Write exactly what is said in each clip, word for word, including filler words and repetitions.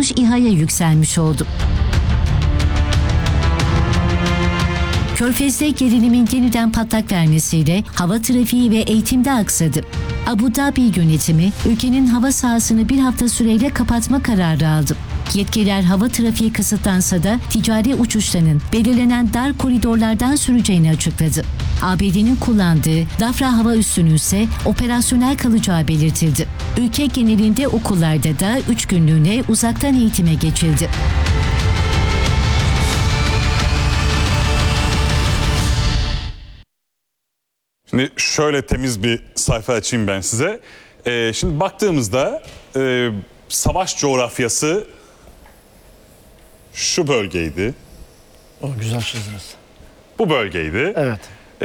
almış İHA'ya yükselmiş oldu. Körfez'de gerilimin yeniden patlak vermesiyle hava trafiği ve eğitimde aksadı. Abu Dhabi yönetimi ülkenin hava sahasını bir hafta süreyle kapatma kararı aldı. Yetkililer hava trafiği kısıtlansa da ticari uçuşlarının belirlenen dar koridorlardan süreceğini açıkladı. A B D'nin kullandığı Dafra hava üssünün ise operasyonel kalacağı belirtildi. Ülke genelinde okullarda da üç günlüğüne uzaktan eğitime geçildi. Şimdi şöyle temiz bir sayfa açayım ben size. Ee, şimdi baktığımızda e, savaş coğrafyası şu bölgeydi. O güzel çizdiniz. Bu bölgeydi. Evet.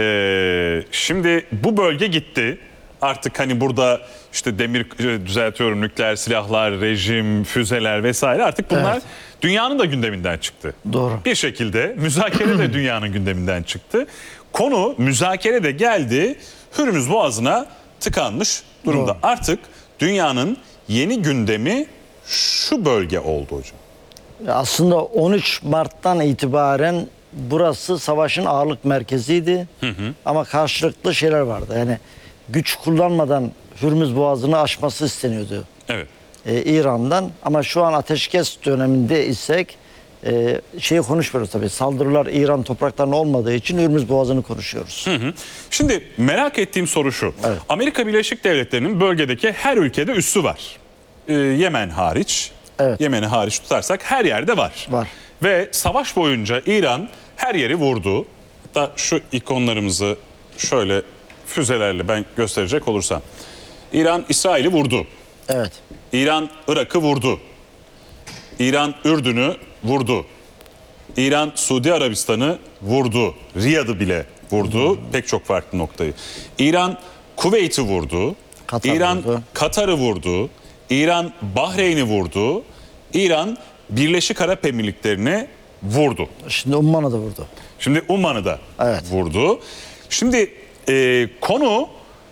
Ee, şimdi bu bölge gitti. Artık hani burada işte demir düzeltiyorum nükleer silahlar, rejim, füzeler vesaire artık bunlar Evet. dünyanın da gündeminden çıktı. Doğru. Bir şekilde müzakere de dünyanın gündeminden çıktı. Konu müzakere de geldi. Hürmüz Boğazı'na tıkanmış durumda. Doğru. Artık dünyanın yeni gündemi şu bölge oldu hocam. Aslında on üç Mart'tan itibaren burası savaşın ağırlık merkeziydi. Hı hı. Ama karşılıklı şeyler vardı. Yani güç kullanmadan Hürmüz Boğazı'nı aşması isteniyordu. Evet. Ee, İran'dan. Ama şu an ateşkes döneminde isek e, şeyi konuşmuyoruz tabii. Saldırılar İran topraklarına olmadığı için Hürmüz Boğazı'nı konuşuyoruz. Hı hı. Şimdi merak ettiğim soru şu. Evet. Amerika Birleşik Devletleri'nin bölgedeki her ülkede üssü var. Ee, Yemen hariç. Evet. Yemen'i hariç tutarsak her yerde var. Var. Ve savaş boyunca İran her yeri vurdu. Hatta şu ikonlarımızı şöyle füzelerle ben gösterecek olursam. İran İsrail'i vurdu. Evet. İran Irak'ı vurdu. İran Ürdün'ü vurdu. İran Suudi Arabistan'ı vurdu. Riyad'ı bile vurdu. Hmm. Pek çok farklı noktayı. İran Kuveyt'i vurdu. Katar İran vurdu. Katar'ı vurdu. İran Bahreyn'i vurdu. İran Birleşik Arap Emirlikleri'ni vurdu. Şimdi Umman'ı da vurdu. Şimdi Umman'ı da Evet. vurdu. Şimdi e, konu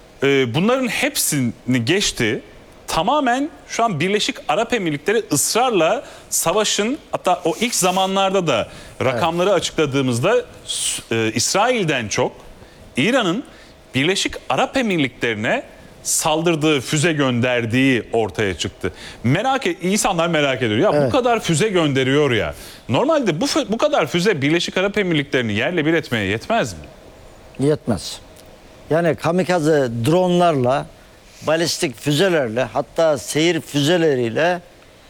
e, bunların hepsini geçti. Tamamen şu an Birleşik Arap Emirlikleri ısrarla savaşın, hatta o ilk zamanlarda da rakamları evet. açıkladığımızda e, İsrail'den çok İran'ın Birleşik Arap Emirlikleri'ne saldırdığı, füze gönderdiği ortaya çıktı. Merak et, insanlar merak ediyor. Ya evet. bu kadar füze gönderiyor ya. Normalde bu bu kadar füze Birleşik Arap Emirlikleri'ni yerle bir etmeye yetmez mi? Yetmez. Yani kamikaze dronlarla, balistik füzelerle, hatta seyir füzeleriyle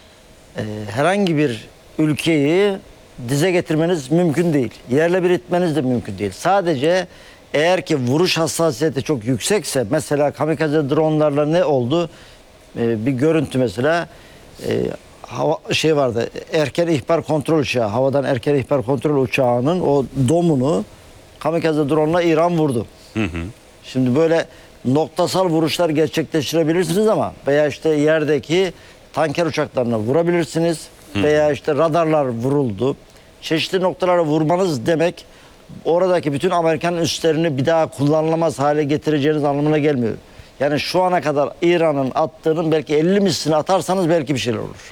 e, herhangi bir ülkeyi dize getirmeniz mümkün değil. Yerle bir etmeniz de mümkün değil. Sadece eğer ki vuruş hassasiyeti çok yüksekse, mesela kamikaze dronlarla ne oldu? Ee, bir görüntü mesela, e, hava şey vardı, erken ihbar kontrol uçağı, havadan erken ihbar kontrol uçağının o domunu kamikaze drone'la İran vurdu. Hı hı. Şimdi böyle noktasal vuruşlar gerçekleştirebilirsiniz ama veya işte yerdeki tanker uçaklarına vurabilirsiniz. Hı. Veya işte radarlar vuruldu. Çeşitli noktalara vurmanız demek oradaki bütün Amerikan üslerini bir daha kullanılamaz hale getireceğiniz anlamına gelmiyor. Yani şu ana kadar İran'ın attığının belki elli mislini atarsanız belki bir şeyler olur.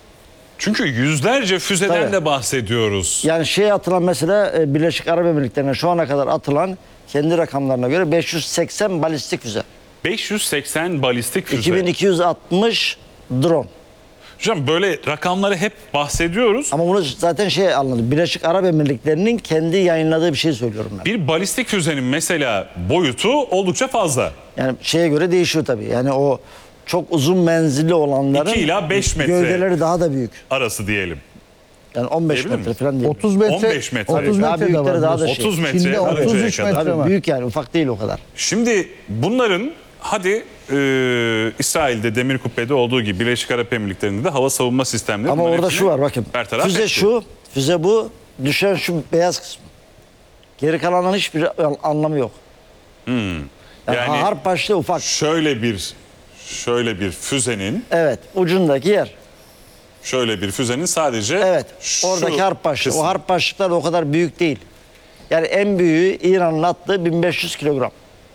Çünkü yüzlerce füzeden Tabii. de bahsediyoruz. Yani şey atılan mesela Birleşik Arap Emirlikleri'ne şu ana kadar atılan kendi rakamlarına göre beş yüz seksen balistik füze. beş yüz seksen balistik füze. iki bin iki yüz altmış drone. Hocam böyle rakamları hep bahsediyoruz. Ama bunu zaten şey anladım. Birleşik Arap Emirlikleri'nin kendi yayınladığı bir şey söylüyorum ben. Bir balistik füzenin mesela boyutu oldukça fazla. Yani şeye göre değişiyor tabii. Yani o çok uzun menzilli olanların iki ila beş metre gövdeleri daha da büyük. Arası diyelim. Yani on beş Diyebilir metre miyiz? falan değil. otuz metre. on beş metre. otuz Daha metre de büyükleri var. daha da diyorsun. şey. otuz metre. Çin'de varıncaya otuz üç kadar. metre Tabii var. büyük yani, ufak değil o kadar. Şimdi bunların hadi e, İsrail'de demir kubbede olduğu gibi Birleşik Arap Emirlikleri'nde de hava savunma sistemleri. Ama orada şu var bakın. Füze etti. şu, füze bu, düşen şu beyaz kısmı. Geri kalanın hiçbir anlamı yok. Hmm. Yani, Yani harp başlı ufak. şöyle bir şöyle bir füzenin Evet, ucundaki yer. şöyle bir füzenin sadece Evet, şu oradaki harp başlığı. kısmı. O harp başlıklar o kadar büyük değil. Yani en büyüğü İran'ın attığı bin beş yüz kilogram.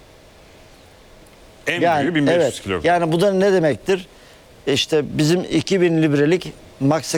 En Yani, büyüğü bin beş yüz evet, kilogram. yani bu da ne demektir? İşte bizim iki bin librelik Max